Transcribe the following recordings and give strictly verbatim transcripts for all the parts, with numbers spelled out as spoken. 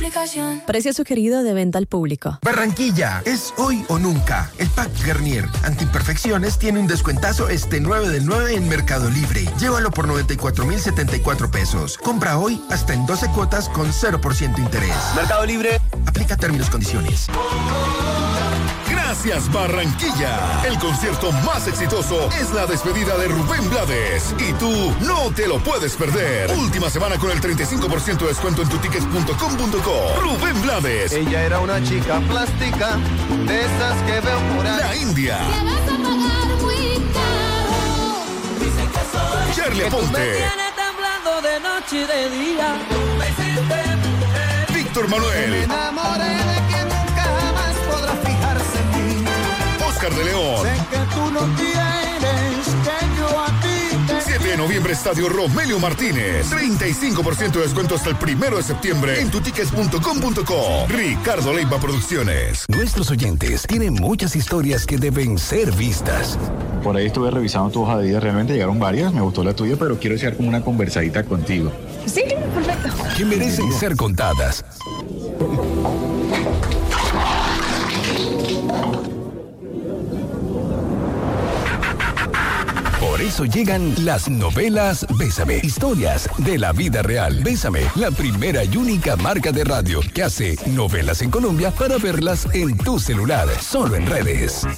aplicación. Precio sugerido de venta al público. Barranquilla, es hoy o nunca. El pack Garnier Antiimperfecciones tiene un descuentazo este nueve del nueve en Mercado Libre. Llévalo por noventa y cuatro mil setenta y cuatro pesos. Compra hoy hasta en doce cuotas con cero por ciento interés. Mercado Libre. Aplica términos y condiciones. Gracias, Barranquilla. El concierto más exitoso es la despedida de Rubén Blades. Y tú no te lo puedes perder. Última semana con el treinta y cinco por ciento de descuento en tutickets punto com punto co. Rubén Blades. Ella era una chica plástica, de esas que veo por ahí. La India. Me vas a pagar muy caro. Dicen que soy. Charlie Aponte. Me tienes temblando de noche y de día. Víctor Manuel. Me enamoré de quien nunca jamás podrá fijarse en mí. Oscar de León. Sé que tú no quieres que yo a ti te... siete de noviembre, Estadio Romelio Martínez. treinta y cinco por ciento de descuento hasta el primero de septiembre en tutickets punto com punto co. Ricardo Leiva Producciones. Nuestros oyentes tienen muchas historias que deben ser vistas. Por ahí estuve revisando tu hoja de vida, realmente llegaron varias, me gustó la tuya, pero quiero echar como una conversadita contigo. Sí, perfecto. Que merecen ser contadas. Por eso llegan las novelas Bésame, historias de la vida real. Bésame, la primera y única marca de radio que hace novelas en Colombia para verlas en tu celular, solo en redes.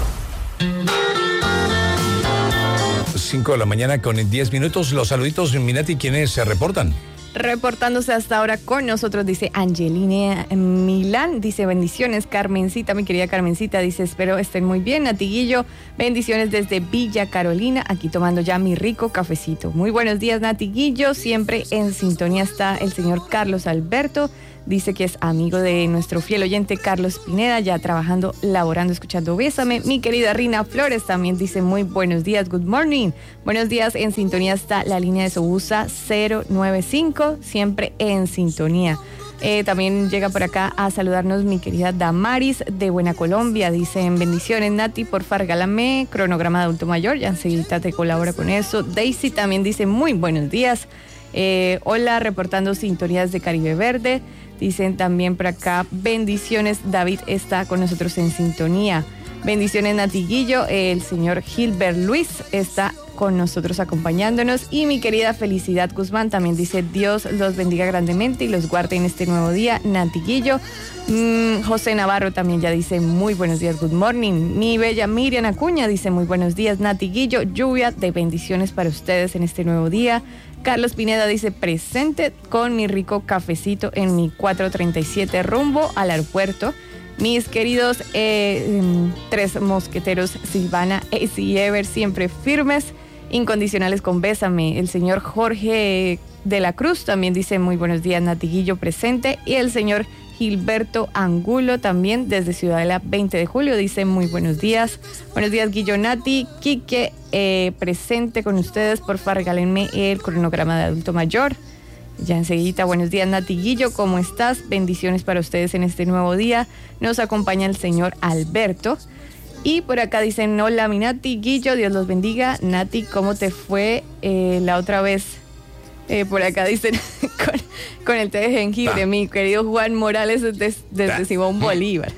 cinco de la mañana con diez minutos. Los saluditos, Minati, ¿quiénes se reportan? Reportándose hasta ahora con nosotros, dice Angelina Milán, dice bendiciones, Carmencita, mi querida Carmencita, dice espero estén muy bien, Natiguillo, bendiciones desde Villa Carolina, aquí tomando ya mi rico cafecito. Muy buenos días, Natiguillo, siempre en sintonía está el señor Carlos Alberto, dice que es amigo de nuestro fiel oyente Carlos Pineda, ya trabajando, laborando, escuchando Bésame. Mi querida Rina Flores también dice muy buenos días, good morning. Buenos días, en sintonía está la línea de Sobusa cero nueve cinco, siempre en sintonía. Eh, también llega por acá a saludarnos mi querida Damaris de Buena Colombia. Dicen bendiciones, Nati, porfa, regálame cronograma de adulto mayor. Ya enseguida te colabora con eso. Daisy también dice muy buenos días. Eh, hola, reportando sintonías de Caribe Verde. Dicen también por acá, bendiciones, David está con nosotros en sintonía. Bendiciones, Natiguillo, el señor Gilbert Luis está con nosotros acompañándonos. Y mi querida Felicidad Guzmán también dice, Dios los bendiga grandemente y los guarde en este nuevo día, Natiguillo. Mm, José Navarro también ya dice, muy buenos días, good morning. Mi bella Miriam Acuña dice, muy buenos días, Natiguillo, lluvia de bendiciones para ustedes en este nuevo día. Carlos Pineda dice, presente con mi rico cafecito en mi cuatrocientos treinta y siete rumbo al aeropuerto. Mis queridos eh, tres mosqueteros, Silvana, Ace y Ever, siempre firmes, incondicionales con Bésame. El señor Jorge de la Cruz también dice, muy buenos días, Natiguillo presente. Y el señor Gilberto Angulo también desde Ciudadela veinte de julio dice, muy buenos días. Buenos días, Guillo, Nati, Quique, eh, presente con ustedes, porfa, regálenme el cronograma de adulto mayor. Ya enseguida, buenos días, Nati Guillo, ¿cómo estás? Bendiciones para ustedes en este nuevo día. Nos acompaña el señor Alberto. Y por acá dicen, hola, mi Nati Guillo, Dios los bendiga. Nati, ¿cómo te fue eh, la otra vez? Eh, por acá dicen, con, con el té de jengibre, ah. mi querido Juan Morales desde, desde Simón Bolívar.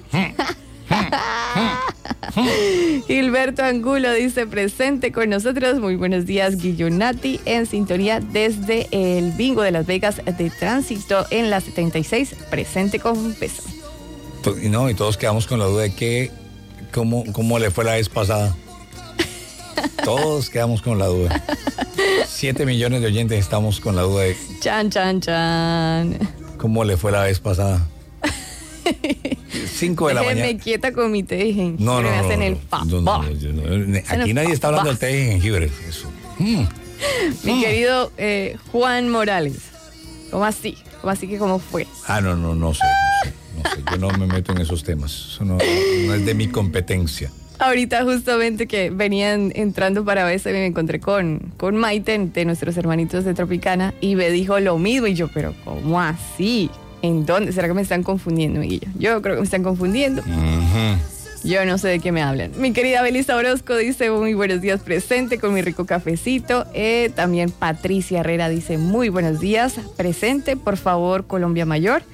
Gilberto Angulo dice, presente con nosotros. Muy buenos días, Guillo, Nati, en sintonía desde el bingo de Las Vegas de tránsito en la setenta y seis, presente con peso. Y no, y todos quedamos con la duda de que cómo, cómo le fue la vez pasada. Todos quedamos con la duda. Siete millones de oyentes estamos con la duda de chan, chan, chan. ¿Cómo le fue la vez pasada? Cinco de la Déjenme mañana. quieta con mi té de jengibre. No, no, me no, hacen no, el no, papá. no, no, no, no. Aquí nadie está hablando del té de jengibre. Eso. Mm. Mi mm. querido eh, Juan Morales. ¿Cómo así? ¿Cómo así que cómo fue? Ah, no, no, no sé, no sé, no sé. Yo no me meto en esos temas. Eso no, no es de mi competencia. Ahorita justamente que venían entrando para Bésame me encontré con, con Maite de nuestros hermanitos de Tropicana y me dijo lo mismo y yo, pero ¿cómo así? ¿En dónde? ¿Será que me están confundiendo, Guillo? Yo creo que me están confundiendo. Uh-huh. Yo no sé de qué me hablan. Mi querida Belisa Orozco dice, muy buenos días, presente con mi rico cafecito. Eh, también Patricia Herrera dice, muy buenos días, presente, por favor, Colombia Mayor.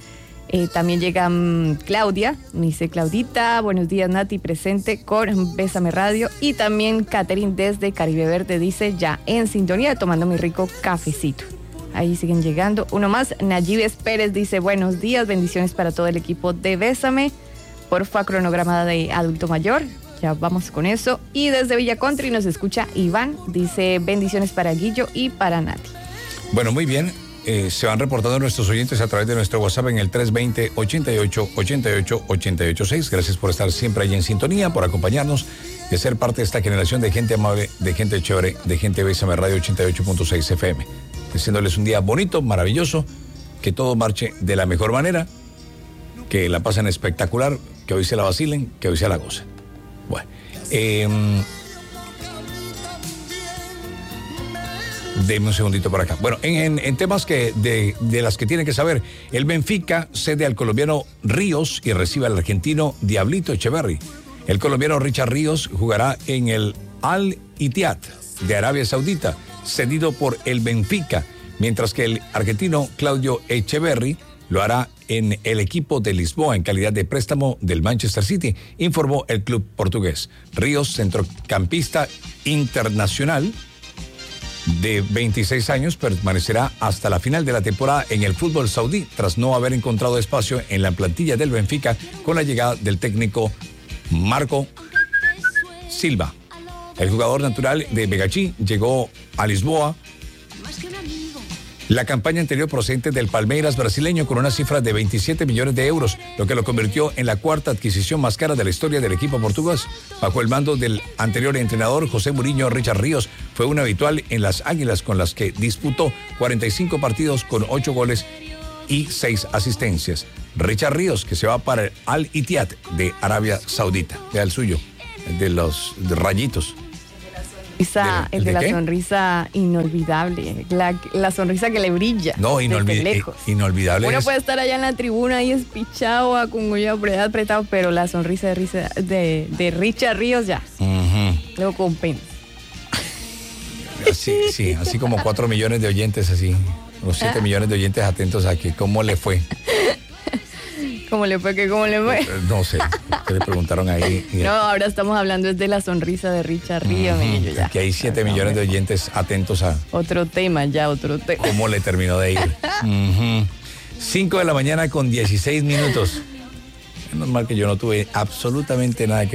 Eh, también llega um, Claudia, me dice Claudita, buenos días Nati, presente con Bésame Radio. Y también Catherine desde Caribe Verde dice ya en sintonía tomando mi rico cafecito. Ahí siguen llegando. Uno más, Nayibes Pérez dice buenos días, bendiciones para todo el equipo de Bésame. Porfa, cronograma de adulto mayor. Ya vamos con eso. Y desde Villa Country nos escucha Iván, dice bendiciones para Guillo y para Nati. Bueno, muy bien. Eh, se van reportando nuestros oyentes a través de nuestro WhatsApp en el tres dos cero, ochenta y ocho, ochenta y ocho, ochenta y ocho seis. Gracias por estar siempre ahí en sintonía, por acompañarnos y ser parte de esta generación de gente amable, de gente chévere, de gente Bésame Radio ochenta y ocho punto seis F M. Deseándoles un día bonito, maravilloso, que todo marche de la mejor manera, que la pasen espectacular, que hoy se la vacilen, que hoy se la gocen. Bueno, eh, Deme un segundito por acá. Bueno, en, en, en temas que de, de las que tienen que saber, el Benfica cede al colombiano Ríos y recibe al argentino Diablito Echeverry. El colombiano Richard Ríos jugará en el Al Ittihad de Arabia Saudita, cedido por el Benfica, mientras que el argentino Claudio Echeverry lo hará en el equipo de Lisboa en calidad de préstamo del Manchester City, informó el club portugués. Ríos, centrocampista internacional de veintiséis años, permanecerá hasta la final de la temporada en el fútbol saudí, tras no haber encontrado espacio en la plantilla del Benfica con la llegada del técnico Marco Silva. El jugador natural de Begachí llegó a Lisboa la campaña anterior procedente del Palmeiras brasileño con una cifra de veintisiete millones de euros, lo que lo convirtió en la cuarta adquisición más cara de la historia del equipo portugués. Bajo el mando del anterior entrenador José Mourinho, Richard Ríos fue un habitual en las Águilas, con las que disputó cuarenta y cinco partidos con ocho goles y seis asistencias. Richard Ríos, que se va para el Al Ittihad de Arabia Saudita, vea el suyo, el de los de rayitos. Esa, ¿De, el de, de la qué? sonrisa inolvidable, la, la sonrisa que le brilla. No, inolvid- desde lejos. eh, inolvidable. Uno es- puede estar allá en la tribuna ahí espichado, a con cuello apretado, pero la sonrisa de, risa, de, de Richard Ríos ya Ujú. lo compensa. Así, sí, así como cuatro millones de oyentes, así, los siete millones de oyentes atentos a que cómo le fue. ¿Cómo le fue? ¿Qué, ¿Cómo le fue? Eh, No sé, que le preguntaron ahí. y- No, ahora estamos hablando es de la sonrisa de Richard Ríos. Ujú, Miguel, ya. que hay siete millones de oyentes atentos a Otro tema, ya, otro tema. cómo le terminó de ir. Ujú. cinco de la mañana con dieciséis minutos. Es normal que yo no tuve absolutamente nada que